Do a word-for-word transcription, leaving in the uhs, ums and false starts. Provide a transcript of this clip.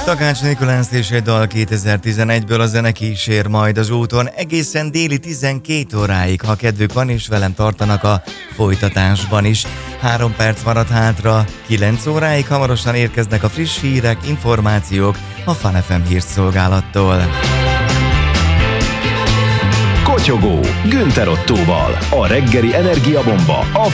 Takács Nikolánsz és egy dal kétezer-tizenegyből, a zene kísér majd az úton egészen déli tizenkét óráig, ha kedvük van és velem tartanak a folytatásban is. Három perc maradt hátra, kilenc óráig, hamarosan érkeznek a friss hírek, információk a Fun ef em hírszolgálattól. Kotyogó, Günther Ottóval, a reggeli energiabomba a